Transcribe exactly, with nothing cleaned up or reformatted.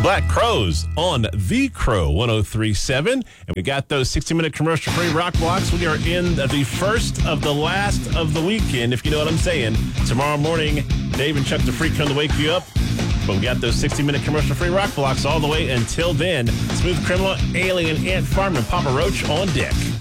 Black Crowes on The Crow one oh three point seven. And we got those sixty-minute commercial-free rock blocks. We are in the first of the last of the weekend, if you know what I'm saying. Tomorrow morning, Dave and Chuck the Freak come to wake you up. But we got those sixty-minute commercial-free rock blocks all the way until then. Smooth Criminal, Alien, Ant Farm, and Papa Roach on deck.